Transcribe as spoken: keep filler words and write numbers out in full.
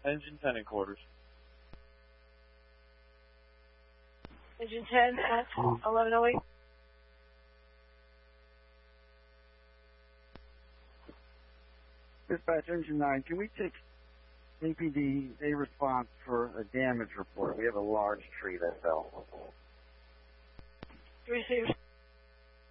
Engine ten in quarters. Engine ten at eleven oh eight. Dispatch, Engine nine, can we take A P D, a response for a damage report? We have a large tree that fell. Received.